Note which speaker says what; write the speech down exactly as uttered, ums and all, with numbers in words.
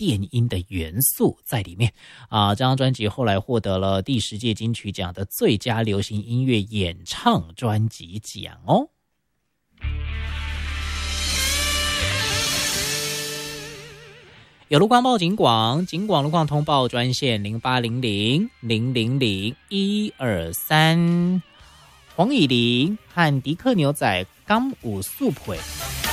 Speaker 1: 电音的元素在里面啊。这张专辑后来获得了第十届金曲奖的最佳流行音乐演唱专辑奖哦。有路况报警广，警广路况通报专线零八零零零零零一二三。黄以玲和迪克牛仔刚武速配。